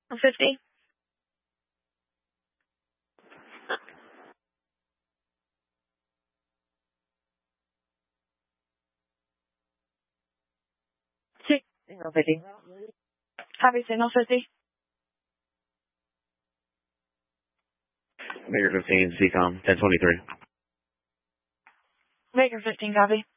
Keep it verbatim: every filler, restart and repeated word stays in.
fifty. Six. Signal fifty. Copy, signal fifty. Baker fifteen, C COM, ten twenty-three. Baker fifteen, copy.